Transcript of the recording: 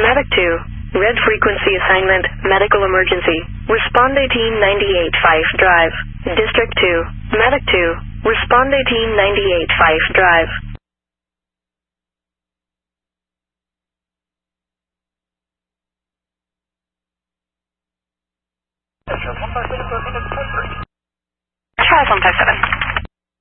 Medic 2. Red frequency assignment, medical emergency. Responde Team 98-5 Drive. District 2. Medic 2. Responde Team 98-5 Drive. Try 157.